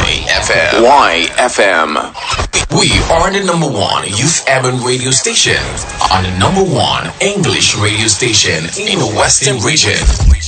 YFM. YFM. We are the number one youth urban radio station and the number one English radio station in the Western region.